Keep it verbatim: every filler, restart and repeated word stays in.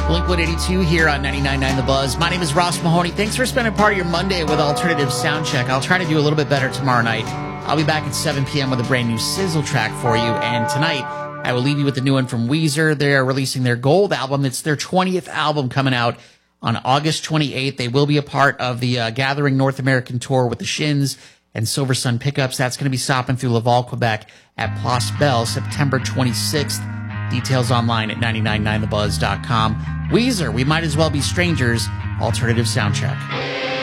Blink one eighty-two here on ninety-nine point nine The Buzz. My name is Ross Mahoney. Thanks for spending part of your Monday with Alternative Soundcheck. I'll try to do a little bit better tomorrow night. I'll be back at seven p.m. with a brand new Sizzle track for you. And tonight, I will leave you with the new one from Weezer. They are releasing their Gold album. It's their twentieth album coming out on August twenty-eighth. They will be a part of the uh, Gathering North American Tour with the Shins and Silver Sun Pickups. That's going to be stopping through Laval, Quebec at Place Belle, September twenty-sixth. Details online at nine nine nine the buzz dot com. Weezer, We Might As Well Be Strangers, Alternative Soundcheck.